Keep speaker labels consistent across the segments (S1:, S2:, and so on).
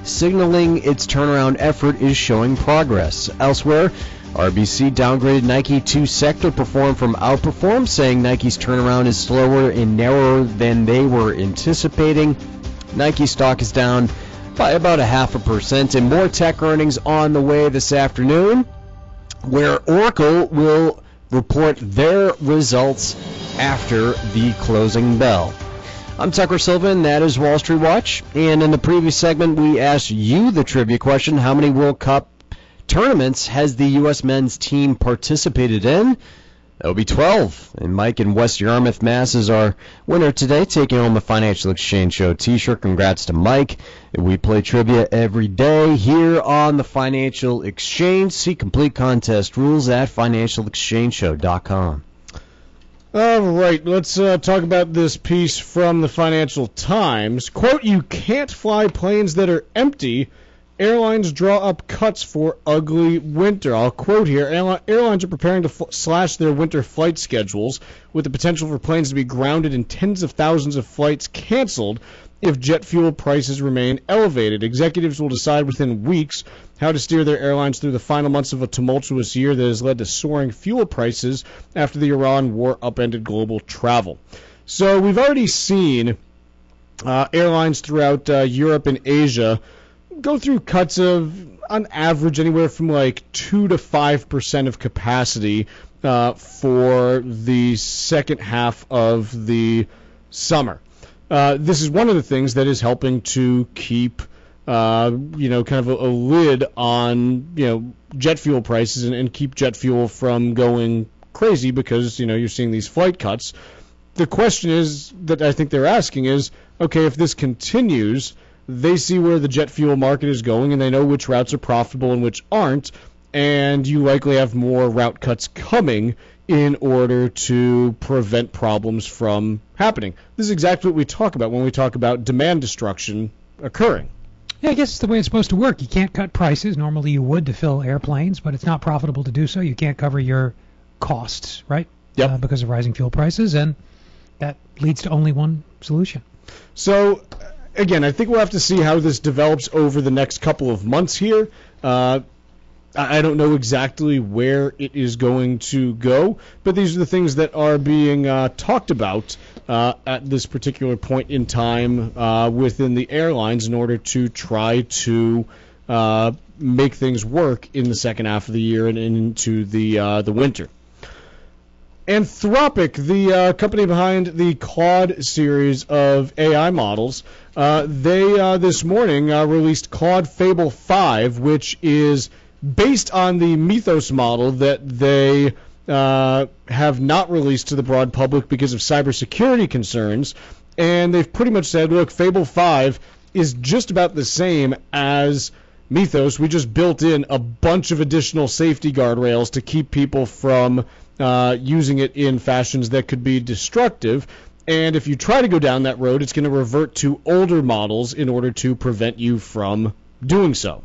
S1: signaling its turnaround effort is showing progress. Elsewhere, RBC downgraded Nike to sector perform from outperform, saying Nike's turnaround is slower and narrower than they were anticipating. Nike stock is down by about 0.5%, and more tech earnings on the way this afternoon, where Oracle will report their results after the closing bell. I'm Tucker Silva, and that is Wall Street Watch. And in the previous segment, we asked you the trivia question: how many World Cup tournaments has the U.S. men's team participated in? That would be 12. And Mike in West Yarmouth, Mass. is our winner today, taking home a Financial Exchange Show t-shirt. Congrats to Mike. We play trivia every day here on the Financial Exchange. See complete contest rules at financialexchangeshow.com.
S2: All right, let's talk about this piece from the Financial Times. Quote, "You can't fly planes that are empty. Airlines draw up cuts for ugly winter." I'll quote here, "Airlines are preparing to slash their winter flight schedules with the potential for planes to be grounded and tens of thousands of flights canceled if jet fuel prices remain elevated. Executives will decide within weeks how to steer their airlines through the final months of a tumultuous year that has led to soaring fuel prices after the Iran war upended global travel." So we've already seen airlines throughout Europe and Asia go through cuts of, on average, anywhere from like 2 to 5% of capacity for the second half of the summer. This is one of the things that is helping to keep, kind of a lid on, jet fuel prices and keep jet fuel from going crazy because, you're seeing these flight cuts. The question is that I think they're asking is, okay, if this continues, they see where the jet fuel market is going and they know which routes are profitable and which aren't, and you likely have more route cuts coming in order to prevent problems from happening. This is exactly what we talk about when we talk about demand destruction occurring.
S3: Yeah, I guess it's the way it's supposed to work. You can't cut prices. Normally you would to fill airplanes, but it's not profitable to do so. You can't cover your costs, right?
S2: Yep.
S3: Because of rising fuel prices, and that leads to only one solution.
S2: So, again, I think we'll have to see how this develops over the next couple of months here. I don't know exactly where it is going to go, but these are the things that are being talked about at this particular point in time within the airlines in order to try to make things work in the second half of the year and into the winter. Anthropic, the company behind the Claude series of AI models, they this morning released Claude Fable 5, which is based on the Mythos model that they have not released to the broad public because of cybersecurity concerns. And they've pretty much said, look, Fable 5 is just about the same as Mythos. We just built in a bunch of additional safety guardrails to keep people from using it in fashions that could be destructive. And if you try to go down that road, it's going to revert to older models in order to prevent you from doing so.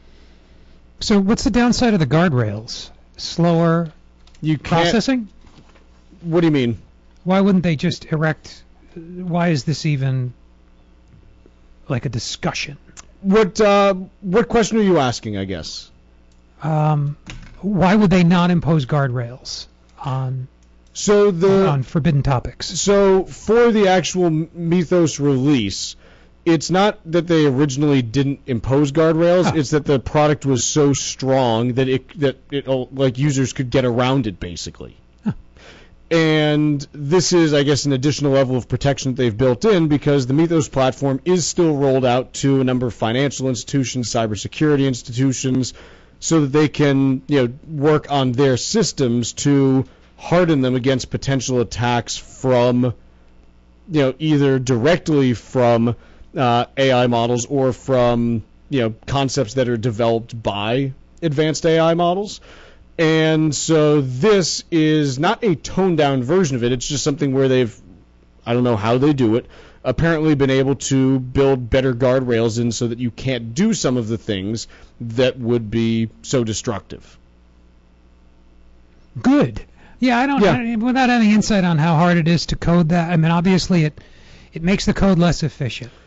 S3: So what's the downside of the guardrails? Slower processing?
S2: What do you mean?
S3: Why wouldn't they just erect? Why is this even like a discussion?
S2: What question are you asking, I guess?
S3: Why would they not impose guardrails on forbidden topics? So
S2: for the actual Mythos release, it's not that they originally didn't impose guardrails. It's that the product was so strong that it users could get around it basically. And this is, I guess, an additional level of protection that they've built in because the Mythos platform is still rolled out to a number of financial institutions, cybersecurity institutions, so that they can, work on their systems to harden them against potential attacks from, either directly from AI models or from, concepts that are developed by advanced AI models. And so this is not a toned-down version of it. It's just something where they've, I don't know how they do it, apparently been able to build better guardrails in so that you can't do some of the things that would be so destructive.
S3: Good. Yeah, I don't without any insight on how hard it is to code that. I mean, obviously it makes the code less efficient.